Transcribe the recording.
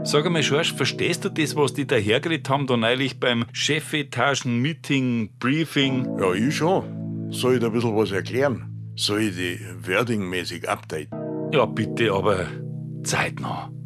Sag einmal, Schorsch, verstehst du das, was die da hergeredet haben, da neulich beim Chefetagen-Meeting, Briefing? Ja, ich schon. Soll ich da ein bisschen was erklären? Soll ich die wordingmäßig updaten? Ja, bitte, aber zeitnah.